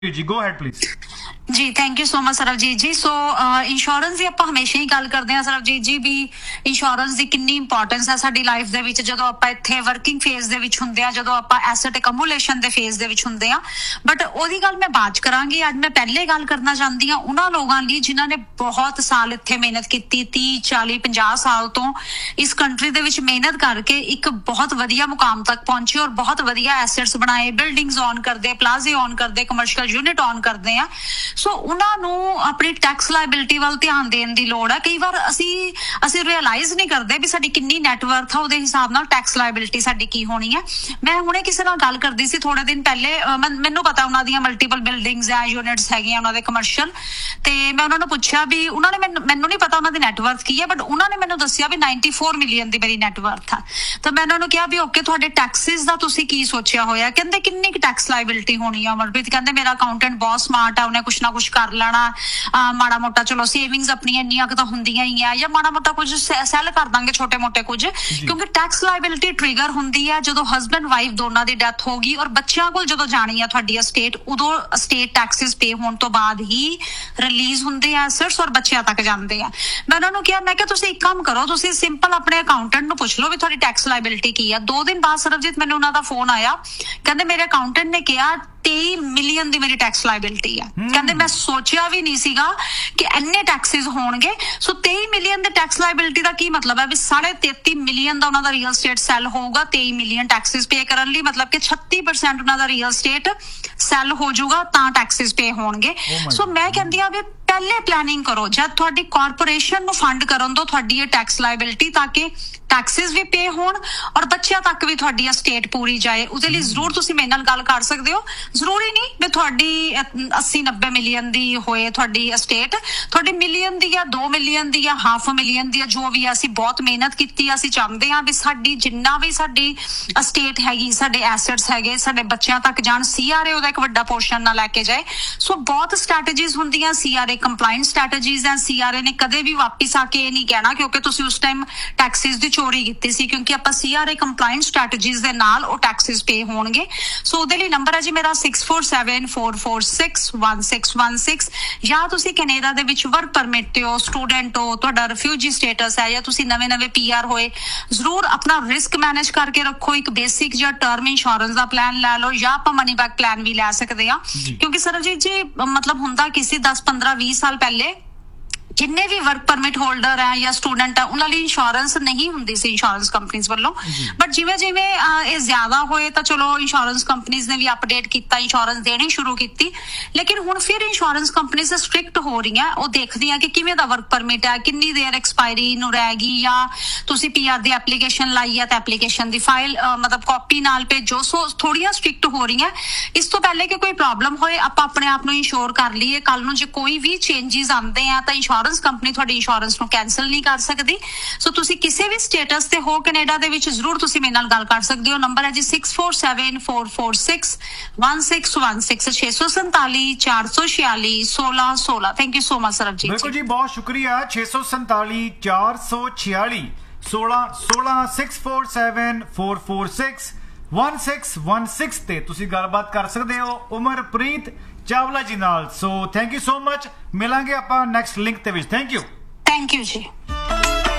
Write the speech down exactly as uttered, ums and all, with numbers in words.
ਜੀ go ahead please. Ji thank you so much Sarabjit ji. So insurance ਦੀ ਆਪਾਂ ਹਮੇਸ਼ਾ ਹੀ ਗੱਲ ਕਰਦੇ ਹਾਂ ਸਰਬਜੀਤ ਜੀ ਵੀ ਇੰਸ਼ੋਰੈਂਸ ਦੀ ਕਿੰਨੀ ਇੰਪੋਰਟੈਂਸ ਹੈ ਸਾਡੀ ਲਾਈਫ ਦੇ ਵਿੱਚ ਜਦੋਂ ਆਪਾਂ ਇੱਥੇ ਵਰਕਿੰਗ ਫੇਜ਼ ਦੇ ਵਿੱਚ ਹੁੰਦੇ ਆ, ਜਦੋਂ ਆਪਾਂ ਐਸੈਟ ਅਕਮੂਲੇਸ਼ਨ ਦੇ ਫੇਜ਼ ਦੇ ਵਿੱਚ ਹੁੰਦੇ ਆ। ਬਟ ਉਹਦੀ ਗੱਲ ਮੈਂ ਬਾਅਦ ਚ ਕਰਾਂਗੀ। ਅੱਜ ਮੈਂ ਪਹਿਲੇ ਗੱਲ ਕਰਨਾ ਚਾਹੁੰਦੀ ਹਾਂ ਉਹਨਾਂ ਲੋਕਾਂ ਲਈ ਜਿਨ੍ਹਾਂ ਨੇ ਬਹੁਤ ਸਾਲ ਇੱਥੇ ਮਿਹਨਤ ਕੀਤੀ, ਤੀਹ ਚਾਲੀ ਪੰਜਾਹ ਸਾਲ ਤੋਂ ਇਸ ਕੰਟਰੀ ਦੇ ਵਿੱਚ ਮਿਹਨਤ ਕਰਕੇ ਇੱਕ ਬਹੁਤ ਵਧੀਆ ਮੁਕਾਮ ਤੱਕ ਪਹੁੰਚੇ ਔਰ ਬਹੁਤ ਵਧੀਆ ਐਸੈਟਸ ਬਣਾਏ, ਬਿਲਡਿੰਗਸ ਔਨ ਕਰਦੇ, ਪਲਾਜ਼ੇ ਔਨ ਕਰਦੇ, ਕਮਰਸ਼ੀਅਲ ਯੂਨਿਟ ਔਨ ਕਰਦੇ ਆ। ਸੋ ਉਹਨਾਂ ਨੂੰ ਆਪਣੀ ਟੈਕਸ ਲਾਇਬਿਲਿਟੀ ਵੱਲ ਧਿਆਨ ਦੇਣ ਦੀ ਲੋੜ ਹੈ। ਕਈ ਵਾਰ ਅਸੀਂ ਅਸੀਂ ਰਿਅਲਾਈਜ਼ ਨਹੀਂ ਕਰਦੇ ਵੀ ਸਾਡੀ ਕਿੰਨੀ ਨੈਟਵਰਥ ਆ, ਉਹਦੇ ਹਿਸਾਬ ਨਾਲ ਟੈਕਸ ਲਾਇਬਿਲਿਟੀ ਸਾਡੀ ਕੀ ਹੋਣੀ ਹੈ। ਮੈਂ ਹੁਣੇ ਕਿਸੇ ਨਾਲ ਗੱਲ ਕਰਦੀ ਸੀ ਥੋੜੇ ਦਿਨ ਪਹਿਲੇ, ਮੈਨੂੰ ਪਤਾ ਉਹਨਾਂ ਦੀਆਂ ਮਲਟੀਪਲ ਬਿਲਡਿੰਗਸ ਆ, ਯੂਨਿਟਸ ਹੈਗੀਆਂ ਉਹਨਾਂ ਦੇ ਕਮਰਸ਼ੀਅਲ, ਤੇ ਮੈਂ ਉਹਨਾਂ ਨੂੰ ਪੁੱਛਿਆ ਵੀ ਉਹਨਾਂ ਨੇ ਮੈਨੂੰ ਮੈਨੂੰ ਨਹੀਂ ਪਤਾ ਉਹਨਾਂ ਦੀ ਨੈਟਵਰਥ ਕੀ ਹੈ, ਬਟ ਉਹਨਾਂ ਨੇ ਮੈਨੂੰ ਦੱਸਿਆ ਵੀ ਨਾਈਨਟੀ ਫੋਰ ਮਿਲੀਅਨ ਦੀ ਮੇਰੀ ਨੈਟਵਰਥ ਆ। ਤਾਂ ਮੈਂ ਉਹਨਾਂ ਨੂੰ ਕਿਹਾ ਵੀ ਓਕੇ ਤੁਹਾਡੇ ਟੈਕਸਿਸ ਦਾ ਤੁਸੀਂ ਕੀ ਸੋਚਿਆ ਹੋਇਆ। ਕਹਿੰਦੇ ਕਿੰਨੀ ਕੁ ਟੈਕਸ ਲਾਇਬਿਲਿਟੀ ਹੋਣੀ ਆ ਅਮਰਪ੍ਰੀਤ। ਕਹਿੰਦੇ ਮੇਰਾ ਅਕਾਊਂਟੈਂਟ ਬਹੁਤ ਸਮਾਰਟ ਆ, ਉਹਨੇ ਕੁਛ ਨਾ ਕੁਛ ਕਰ ਲੈਣਾ, ਮਾੜਾ ਮੋਟਾ ਚਲੋ ਸੇਵਿੰਗਸ ਆਪਣੀਆਂ ਇੰਨੀਆਂ ਕੁ ਤਾਂ ਹੁੰਦੀਆਂ ਹੀ ਆ, ਜਾਂ ਮਾੜਾ ਮੋਟਾ ਕੁਝ ਸੈਲ ਕਰ ਦਾਂਗੇ ਛੋਟੇ ਮੋਟੇ ਕੁਝ। ਕਿਉਂਕਿ ਟੈਕਸ ਲਾਇਬਿਲਿਟੀ ਟ੍ਰਿਗਰ ਹੁੰਦੀ ਹੈ ਜਦੋਂ ਹਸਬੈਂਡ ਵਾਈਫ ਦੋਨਾਂ ਦੀ ਡੈਥ ਹੋ ਗਈ ਔਰ ਬੱਚਿਆਂ ਕੋਲ ਜਦੋਂ ਜਾਣੀ ਆ ਤੁਹਾਡੀ ਅਸਟੇਟ, ਉਦੋਂ ਅਸਟੇਟ ਟੈਕਸਿਸ ਪੇ ਹੋਣ ਤੋਂ ਬਾਅਦ ਹੀ ਰਿਲੀਜ਼ ਹੁੰਦੇ ਆ ਐਸੈਟਸ ਔਰ ਬੱਚਿਆਂ ਤੱਕ ਜਾਂਦੇ ਆ। ਮੈਂ ਉਹਨਾਂ ਨੂੰ ਕਿਹਾ, ਮੈਂ ਕਿਹਾ ਤੁਸੀਂ ਇੱਕ ਕੰਮ ਕਰੋ, ਤੁਸੀਂ ਸਿੰਪਲ ਆਪਣੇ ਅਕਾਊਂਟੈਂਟ ਨੂੰ ਪੁੱਛ ਲਓ ਵੀ ਤੁਹਾਡੀ ਟੈਕਸ ਲਾਇਬਿਲਿਟੀ ਕੀ ਆ। ਦੋ ਦਿਨ ਬਾਅਦ ਸਰਬਜੀਤ ਮੈਨੂੰ ਉਹਨਾਂ ਦਾ ਫੋਨ ਆਇਆ, ਕਹਿੰਦੇ ਮੇਰੇ ਅਕਾਊਂਟੈਂਟ ਨੇ ਕਿਹਾ ਤੇਈ ਮਿਲੀਅਨ ਦੀ ਮੇਰੀ ਟੈਕਸ ਲਾਇਬਿਲਿਟੀ ਆ। ਕਹਿੰਦੇ ਮੈਂ ਸੋਚਿਆ ਵੀ ਨਹੀਂ ਸੀਗਾ ਕਿ ਇੰਨੇ ਟੈਕਸਿਸ ਹੋਣਗੇ। ਸੋ ਤੇਈ ਮਿਲੀਅਨ ਦੇ ਟੈਕਸ ਲਾਇਬਿਲਿਟੀ ਦਾ ਕੀ ਮਤਲਬ ਹੈ ਵੀ ਸਾਢੇ ਤੇਤੀ ਮਿਲੀਅਨ ਦਾ ਉਹਨਾਂ ਦਾ ਰੀਅਲ ਸਟੇਟ ਸੈੱਲ ਹੋਊਗਾ ਤੇਈ ਮਿਲੀਅਨ ਟੈਕਸਿਸ ਪੇ ਕਰਨ ਲਈ, ਮਤਲਬ ਕਿ ਛੱਤੀ ਪਰਸੈਂਟ ਉਹਨਾਂ ਦਾ ਰੀਅਲ ਸਟੇਟ ਸੈੱਲ ਹੋ ਜਾਊਗਾ ਤਾਂ ਟੈਕਸਿਸ ਪੇ ਹੋਣਗੇ। ਸੋ ਮੈਂ ਕਹਿੰਦੀ ਆ ਵੀ ਪਹਿਲੇ ਪਲੈਨਿੰਗ ਕਰੋ ਜਦ ਤੁਹਾਡੀ ਕਾਰਪੋਰੇਸ਼ਨ ਨੂੰ ਫੰਡ ਕਰਨ ਦੋ ਤੁਹਾਡੀ ਇਹ ਟੈਕਸ ਲਾਇਬਿਲਿਟੀ, ਤਾਂ ਕਿ ਟੈਕਸਿਸ ਵੀ ਪੇ ਹੋਣ ਔਰ ਬੱਚਿਆਂ ਤੱਕ ਵੀ ਤੁਹਾਡੀ ਅਸਟੇਟ ਪੂਰੀ ਜਾਏ। ਉਹਦੇ ਲਈ ਜ਼ਰੂਰ ਤੁਸੀਂ ਮੇਰੇ ਨਾਲ ਗੱਲ ਕਰ ਸਕਦੇ ਹੋ। ਜ਼ਰੂਰੀ ਨਹੀਂ ਵੀ ਤੁਹਾਡੀ ਅੱਸੀ ਨੱਬੇ ਮਿਲੀਅਨ ਦੀ ਹੋਏ ਤੁਹਾਡੀ ਅਸਟੇਟ, ਤੁਹਾਡੀ ਮਿਲੀਅਨ ਦੀ ਜਾਂ ਦੋ ਮਿਲੀਅਨ ਦੀ ਜਾਂ ਹਾਫ ਮਿਲੀਅਨ ਦੀ, ਜੋ ਵੀ। ਅਸੀਂ ਬਹੁਤ ਮਿਹਨਤ ਕੀਤੀ, ਅਸੀਂ ਚਾਹੁੰਦੇ ਹਾਂ ਵੀ ਸਾਡੀ ਜਿੰਨਾ ਵੀ ਸਾਡੀ ਅਸਟੇਟ ਹੈਗੀ, ਸਾਡੇ ਐਸੈਟਸ ਹੈਗੇ, ਸਾਡੇ ਬੱਚਿਆਂ ਤੱਕ ਜਾਣ। ਸੀਆਰਏ ਉਹਦਾ ਇੱਕ ਵੱਡਾ ਪੋਰਸ਼ਨ ਨਾ ਲੈ ਕੇ ਜਾਏ। ਸੋ ਬਹੁਤ ਸਟ੍ਰੈਟੇਜੀਜ਼ ਹੁੰਦੀਆਂ, ਸੀਆਰਏ ਕੰਪਲਾਇੰਸ ਸਟ੍ਰੈਟੇਜੀਜ਼ ਹੈ। ਸੀਆਰਏ ਨੇ ਕਦੇ ਵੀ ਵਾਪਿਸ ਆ ਕੇ ਇਹ ਨਹੀਂ ਕਹਿਣਾ ਕਿਉਂਕਿ ਤੁਸੀਂ ਉਸ ਟਾਈਮ ਟੈਕਸਿਸ ਦੀ ਚੋਰੀ ਕੀਤੀ ਸੀ, ਕਿਉਂਕਿ ਆਪਾਂ ਸੀਆਰਏ ਕੰਪਲਾਇੰਸ ਸਟ੍ਰੈਟੇਜੀਜ਼ ਦੇ ਨਾਲ ਉਹ ਟੈਕਸਿਸ ਪੇ ਹੋਣਗੇ। ਸੋ ਉਹਦੇ ਲਈ ਨੰਬਰ ਹੈ ਜੀ ਮੇਰਾ six four seven four four six one six one six. ਜਾਂ ਤੁਸੀਂ ਕੈਨੇਡਾ ਦੇ ਵਿੱਚ ਵਰਕ ਪਰਮਿਟ ਤੇ ਹੋ, ਸਟੂਡੈਂਟ ਹੋ, ਤੁਹਾਡਾ ਰਿਫਿਊਜੀ ਸਟੇਟਸ ਹੈ, ਜਾਂ ਤੁਸੀਂ ਨਵੇਂ ਨਵੇਂ ਪੀਆਰ ਹੋਏ, ਜ਼ਰੂਰ ਆਪਣਾ ਰਿਸਕ ਮੈਨੇਜ ਕਰਕੇ ਰੱਖੋ। ਇੱਕ ਬੇਸਿਕ ਜਾਂ ਟਰਮ ਇੰਸ਼ੋਰੈਂਸ ਦਾ ਪਲਾਨ ਲੈ ਲਓ, ਜਾਂ ਆਪਾਂ ਮਨੀ ਬੈਕ ਪਲਾਨ ਵੀ ਲੈ ਸਕਦੇ ਹਾਂ। ਕਿਉਂਕਿ ਸਰਬਜੀਤ ਜੀ ਮਤਲਬ ਹੁੰਦਾ ਕਿਸੇ ਦਸ ਪੰਦਰਾਂ ਵੀਹ ਸਾਲ ਪਹਿਲੇ ਜਿੰਨੇ ਵੀ ਵਰਕ ਪਰਮਿਟ ਹੋਲਡਰ ਹੈ ਜਾਂ ਸਟੂਡੈਂਟ ਹੈ ਉਹਨਾਂ ਲਈ ਇੰਸ਼ੋਰੈਂਸ ਨਹੀਂ ਹੁੰਦੀ ਸੀ ਇੰਸ਼ੋਰੈਂਸ ਕੰਪਨੀਆਂ ਵੱਲੋਂ। ਬਟ ਜਿਵੇਂ ਜਿਵੇਂ ਇਹ ਜ਼ਿਆਦਾ ਹੋਏ ਤਾਂ ਚਲੋ ਇੰਸ਼ੋਰੈਂਸ ਕੰਪਨੀਆਂ ਨੇ ਵੀ ਅਪਡੇਟ ਕੀਤਾ, ਇੰਸ਼ੋਰੈਂਸ ਦੇਣੀ ਸ਼ੁਰੂ ਕੀਤੀ। ਲੇਕਿਨ ਹੁਣ ਫਿਰ ਇੰਸ਼ੋਰੈਂਸ ਕੰਪਨੀਆਂ ਸਟ੍ਰਿਕਟ ਹੋ ਰਹੀਆਂ, ਉਹ ਦੇਖਦੀਆਂ ਕਿ ਕਿਵੇਂ ਦਾ ਵਰਕ ਪਰਮਿਟ ਹੈ, ਕਿੰਨੀ ਦੇਰ ਐਕਸਪਾਇਰੀ ਨੂੰ ਰਹਿ ਗਈ, ਜਾਂ ਤੁਸੀਂ ਪੀਆਰ ਦੀ ਐਪਲੀਕੇਸ਼ਨ ਲਾਈ ਹੈ ਤਾਂ ਐਪਲੀਕੇਸ਼ਨ ਦੀ ਫਾਈਲ ਮਤਲਬ ਕਾਪੀ ਨਾਲ ਭੇਜੋ। ਸੋ ਥੋੜੀਆਂ ਸਟ੍ਰਿਕਟ ਹੋ ਰਹੀਆਂ। ਇਸ ਤੋਂ ਪਹਿਲੇ ਕਿ ਕੋਈ ਪ੍ਰੋਬਲਮ ਹੋਏ ਆਪਾਂ ਆਪਣੇ ਆਪ ਨੂੰ ਇੰਸ਼ੋਰ ਕਰ ਲਈਏ। ਕੱਲ ਨੂੰ ਜੇ ਕੋਈ ਵੀ ਚੇਂਜਿਸ ਆਉਂਦੇ ਆ ਤਾਂ ਇੰਸ਼ੋਰੈਂਸ ਕੰਪਨੀ ਤੁਹਾਡੀ ਇੰਸ਼ੋਰੈਂਸ ਨੂੰ ਕੈਂਸਲ ਨਹੀਂ ਕਰ ਸਕਦੀ। ਸੋ ਤੁਸੀਂ ਕਿਸੇ ਵੀ ਸਟੇਟਸ ਤੇ ਹੋ ਕੈਨੇਡਾ ਦੇ ਵਿੱਚ, ਜ਼ਰੂਰ ਤੁਸੀਂ ਮੇਰੇ ਨਾਲ ਗੱਲ ਕਰ ਸਕਦੇ ਹੋ। ਨੰਬਰ ਹੈ G six four seven four four six one six one six, ਛੇ ਸੌ ਸੰਤਾਲੀ ਚਾਰ ਸੌ ਛਿਆਲੀ ਸੋਲਾਂ ਸੋਲਾਂ। Thank you so much Sarabjit ਜੀ। ਬਿਲਕੁਲ ਜੀ, ਬਹੁਤ ਸ਼ੁਕਰੀਆ। ਛੇ ਸੌ ਸੰਤਾਲੀ ਚਾਰ ਸੌ ਛਿਆਲੀ ਸੋਲਾਂ ਸੋਲਾਂ six four seven four four six one six one six ਤੇ ਤੁਸੀਂ ਗੱਲਬਾਤ ਕਰ ਸਕਦੇ ਹੋ ਉਮਰਪ੍ਰੀਤ ਚਾਵਲਾ ਜੀ ਨਾਲ। So thank you so much. ਮਿਲਾਂਗੇ ਆਪਾਂ ਨੈਕਸਟ ਲਿੰਕ ਦੇ ਵਿੱਚ। ਥੈਂਕ ਯੂ ਥੈਂਕ ਯੂ ਜੀ।